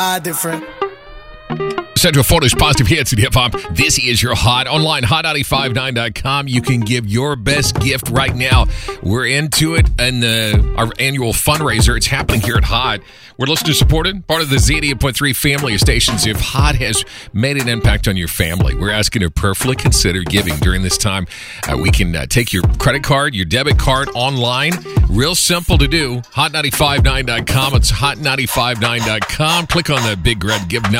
different. Central Florida's positive hits and hip hop. This is your hot online, hot959.com. You can give your best gift right now. We're into it, and our annual fundraiser. It's happening here at Hot. We're listener supported, part of the Z88.3 family of stations. If Hot has made an impact on your family, we're asking you to prayerfully consider giving during this time. We can take your credit card, your debit card online. Real simple to do. Hot959.com. It's hot959.com. Click on the big red Give Now